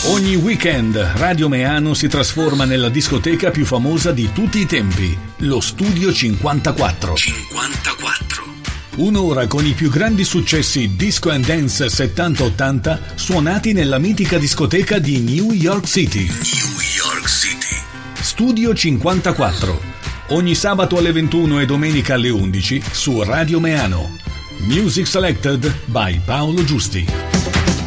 Ogni weekend Radio Meano si trasforma nella discoteca più famosa di tutti i tempi, lo Studio 54. Un'ora con i più grandi successi disco and dance 70-80 suonati nella mitica discoteca di New York City. Studio 54. Ogni sabato alle 21 e domenica alle 11 su Radio Meano. Music selected by Paolo Giusti.